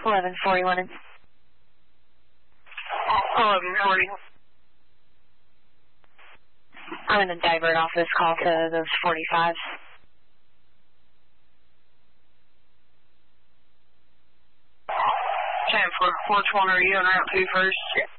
1141. 1140. I'm going to divert off this call to those 45s. Transport, which one are you on route to first?